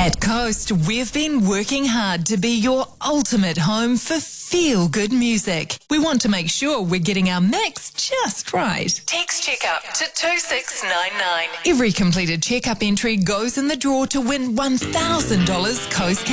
At Coast, we've been working hard to be your ultimate home for feel-good music. We want to make sure we're getting our mix just right. Text checkup to 2699. Every completed checkup entry goes in the draw to win $1,000 Coast